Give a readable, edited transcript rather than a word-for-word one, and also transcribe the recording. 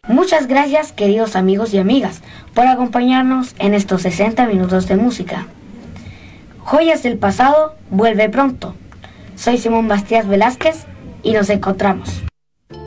Muchas gracias, queridos amigos y amigas, por acompañarnos en estos 60 minutos de música. Joyas del pasado vuelve pronto. Soy Simón Bastías Velázquez y nos encontramos.